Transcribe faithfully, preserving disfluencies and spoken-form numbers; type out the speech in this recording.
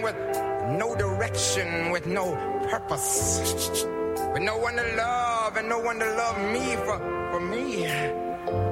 with no direction, with no purpose, with no one to love and no one to love me for, for me.